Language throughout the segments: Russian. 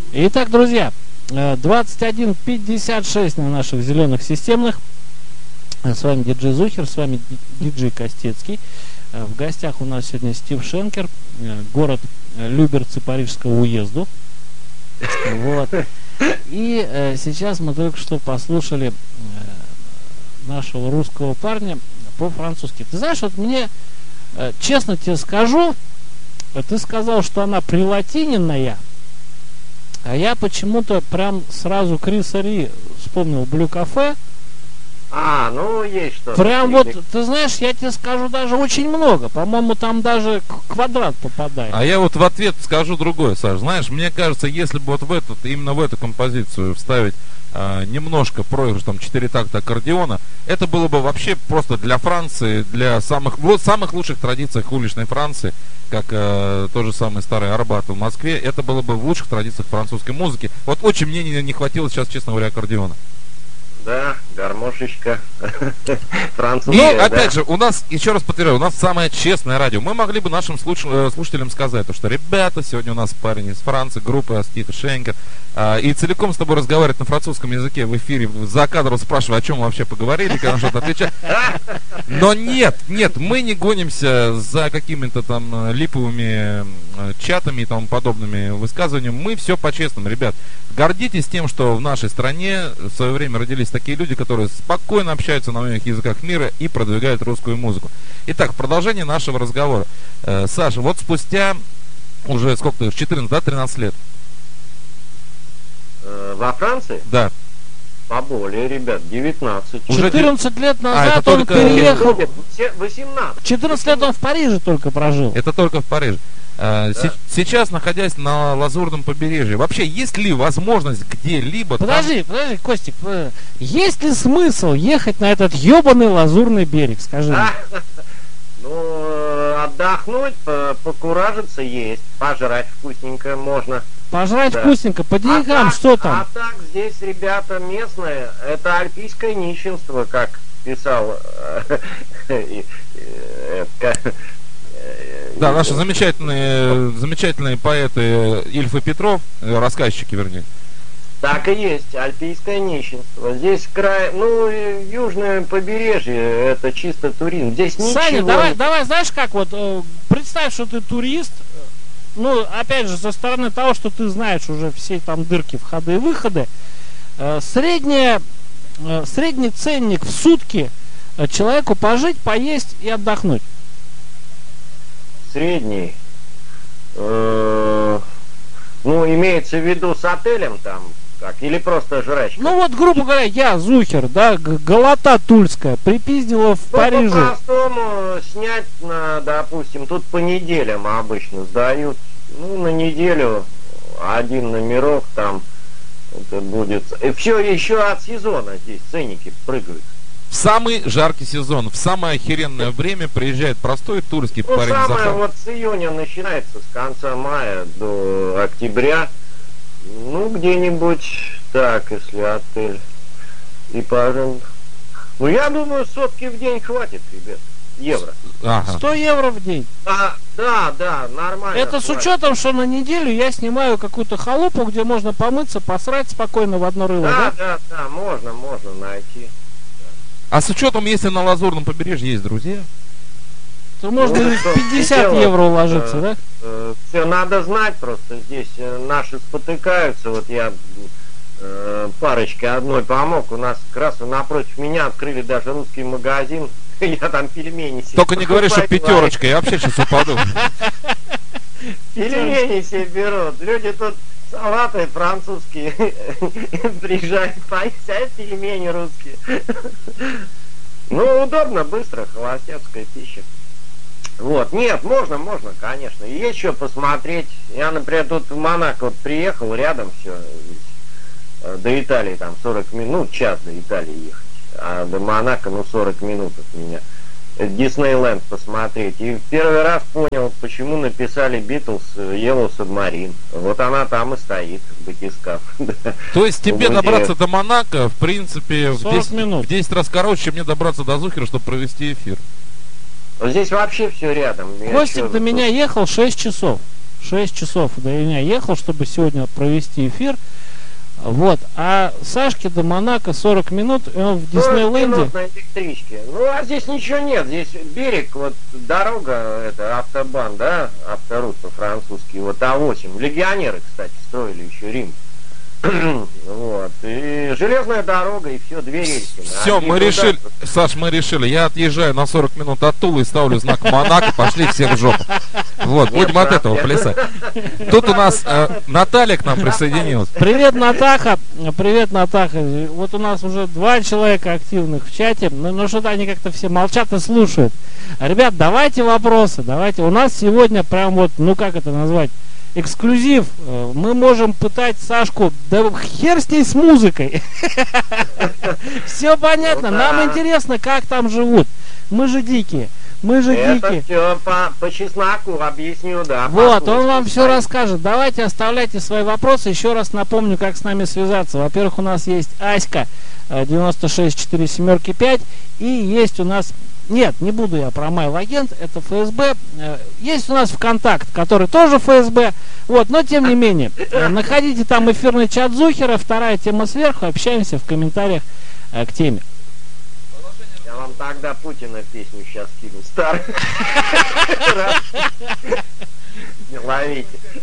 Итак, друзья, 21:56 на наших зеленых системных. С вами диджей Зухер, с вами диджей Костецкий. В гостях у нас сегодня Стив Шенкер, город Люберцы Парижского уезда. Вот. И сейчас мы только что послушали нашего русского парня по-французски. Ты знаешь, вот мне, честно тебе скажу, ты сказал, что она прилатиненная, а я почему-то прям сразу Криса Ри вспомнил Блю Кафе. Ну есть что-то. Прям вот, ты знаешь, я тебе скажу даже очень много. По-моему, там даже квадрат попадает. А я вот в ответ скажу другое, Саш. Знаешь, мне кажется, если бы вот именно в эту композицию вставить немножко проигрыш, там, 4 такта аккордеона, это было бы вообще просто для Франции, для самых лучших традиций уличной Франции, как тот же самый старый Арбат в Москве, это было бы в лучших традициях французской музыки. Вот очень мне не хватило сейчас, честно говоря, аккордеона. Да, гармошечка французская. И опять же, у нас, еще раз повторяю, у нас самое честное радио. Мы могли бы нашим слушателям сказать, что ребята, сегодня у нас парень из Франции, группа Стив Шенкер, и целиком с тобой разговаривать на французском языке в эфире, за кадром спрашивая, о чем мы вообще поговорили, когда что-то отвечать. Но нет, мы не гонимся за какими-то там липовыми чатами и тому подобными высказываниями. Мы все по-честному, ребят. Гордитесь тем, что в нашей стране в свое время родились такие люди, которые спокойно общаются на многих языках мира и продвигают русскую музыку. Итак, в продолжение нашего разговора. Саша, вот спустя уже сколько ты, 14, да, 13 лет? Во Франции? Да. Поболее, ребят, 19. 14 лет назад он только... переехал. 18. 14 лет он в Париже только прожил. Это только в Париже. Сейчас, находясь на Лазурном побережье, вообще есть ли возможность где-либо... Подожди, Костик, есть ли смысл ехать на этот ебаный Лазурный берег, скажи мне? Ну, отдохнуть, покуражиться есть, пожрать вкусненько можно. Пожрать вкусненько, по деньгам, что там? А так, здесь ребята местные, это альпийское нищенство, как писал... Да, наши замечательные поэты Ильф и Петров, рассказчики, вернее. Так и есть, альпийское нищенство. Здесь южное побережье, это чисто туризм. Здесь ничего... Саня, давай, знаешь как, вот, представь, что ты турист, ну, опять же, со стороны того, что ты знаешь уже все там дырки, входы и выходы, средний ценник в сутки человеку пожить, поесть и отдохнуть. Средний. Имеется в виду с отелем там, как, или просто жрачка? Ну вот, грубо говоря, я, Зухер, да, голота тульская, припиздила в Париже. По-простому снять, допустим, тут по неделям обычно сдают. На неделю один номерок там, это будет. И все еще от сезона здесь ценники прыгают. В самый жаркий сезон, в самое охеренное время приезжает простой тульский парень. Самое вот с июня начинается, с конца мая до октября. Где-нибудь так, если отель. И пожалуйста. Я думаю, сотки в день хватит, ребят. Евро. Ага. 100 евро в день. Да, нормально. Это с учетом, что на неделю я снимаю какую-то халупу, где можно помыться, посрать спокойно в одно рыло, да? Да, можно найти. А с учетом, если на Лазурном побережье есть друзья, то можно и в 50 евро уложиться, да? Все надо знать просто. Здесь наши спотыкаются. Вот я парочке одной помог. У нас как раз напротив меня открыли даже русский магазин. Я там пельмени себе. Только не говори, что пятерочка, я вообще сейчас упаду. Пельмени себе берут. Люди тут салаты французские приезжают поесть, а пельмени русские. Удобно, быстро, холостяцкая пища. Вот, нет, можно, конечно. И есть что посмотреть. Я, например, тут в Монако приехал, рядом все. До Италии там 40 минут, час до Италии ехать. А до Монако, 40 минут от меня. Диснейленд посмотреть. И в первый раз понял, почему написали Битлз Yellow Submarine. Вот она там и стоит, в батискаф. То есть тебе добраться до Монако, в принципе, в 10 раз короче, чем мне добраться до Зухера, чтобы провести эфир. Здесь вообще все рядом. Костик до меня ехал 6 часов. 6 часов до меня ехал, чтобы сегодня провести эфир. Вот. А Сашке до Монако 40 минут, и он в Диснейленде. На электричке. Ну, а здесь ничего нет. Здесь берег, вот дорога, это автобан, да, авторут по-французски, вот А8. Легионеры, кстати, строили еще Рим. Вот. И железная дорога, и все, две рельсы. Все, мы решили, Саш, мы решили. Я отъезжаю на 40 минут от Тулы и ставлю знак Монако, пошли все в жопу. Вот, будем от этого плясать. Тут у нас Наталья к нам присоединилась. Привет, Натаха. Привет, Натаха. Вот у нас уже 2 человека активных в чате, но что-то они как-то все молчат и слушают. Ребят, давайте вопросы, давайте. У нас сегодня прям вот, ну как это назвать? Эксклюзив. Мы можем пытать Сашку, да хер с ней с музыкой. Все понятно. Нам интересно, как там живут. Мы же дикие. Мы же дикие. Это все по чесноку объясню, да. Вот, он вам все расскажет. Давайте оставляйте свои вопросы. Еще раз напомню, как с нами связаться. Во-первых, у нас есть Аська 96475. И есть у нас... Нет, не буду я про Mail-агент, это ФСБ. Есть у нас ВКонтакт, который тоже ФСБ. Вот, но тем не менее, находите там эфирный чат Зухера, 2-я тема сверху, общаемся в комментариях к теме. Я вам тогда Путина песню сейчас кину, старый. Не ловите.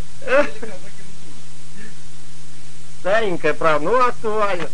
Старенькая, правда, ну актуально.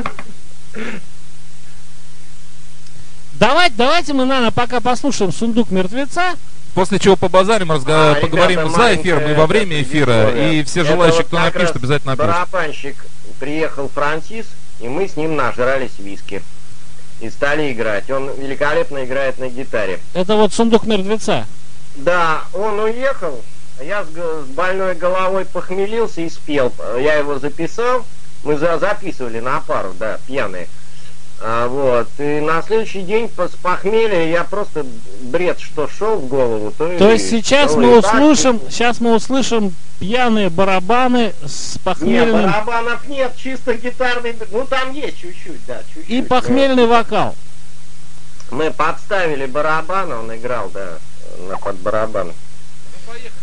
Давайте мы, наверное, пока послушаем «Сундук мертвеца». После чего побазарим, поговорим ребята, за эфиром и во время эфира. И все желающие, вот кто напишет, обязательно напишет. Барабанщик приехал Франсис, и мы с ним нажрались виски. И стали играть. Он великолепно играет на гитаре. Это вот «Сундук мертвеца». Да, он уехал, я с больной головой похмелился и спел. Я его записал, мы записывали на пару, да, пьяные. Вот. И на следующий день с похмелья я просто бред, что шел в голову. То есть сейчас мы услышим пьяные барабаны с похмельным... Нет, барабанов нет, чисто гитарный, ну там есть чуть-чуть, да, чуть-чуть. И похмельный вокал. Мы подставили барабан, он играл, да, под барабан. Ну, поехали.